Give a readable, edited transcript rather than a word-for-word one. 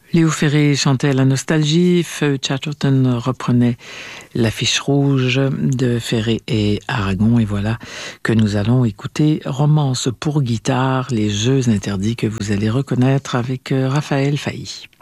Léo Ferré chantait la nostalgie, Feu Chatterton reprenait l'affiche rouge de Ferré et Aragon, et voilà que nous allons écouter Romance pour guitare, les jeux interdits que vous allez reconnaître avec Raphaël Failly.